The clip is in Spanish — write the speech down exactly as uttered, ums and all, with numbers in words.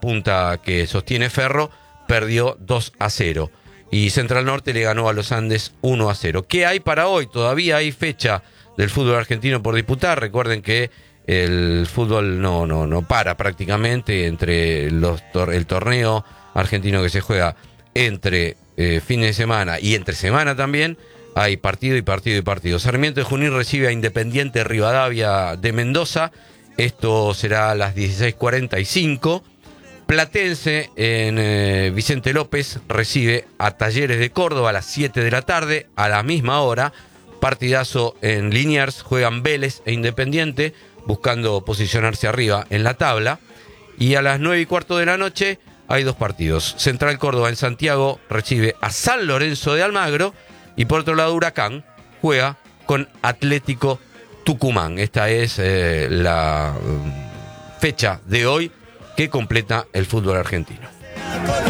punta que sostiene Ferro perdió dos a cero. Y Central Norte le ganó a los Andes uno a cero. ¿Qué hay para hoy? Todavía hay fecha del fútbol argentino por disputar. Recuerden que el fútbol no, no, no para prácticamente entre los tor- el torneo argentino que se juega entre eh, fines de semana y entre semana también. Hay partido y partido y partido. Sarmiento de Junín recibe a Independiente Rivadavia de Mendoza. Esto será a las dieciséis cuarenta y cinco. Platense en eh, Vicente López recibe a Talleres de Córdoba a las siete de la tarde. A la misma hora, partidazo en Liniers. Juegan Vélez e Independiente buscando posicionarse arriba en la tabla. Y a las nueve y cuarto de la noche hay dos partidos. Central Córdoba en Santiago recibe a San Lorenzo de Almagro. Y por otro lado, Huracán juega con Atlético Tucumán. Esta es eh, la um, fecha de hoy que completa el fútbol argentino.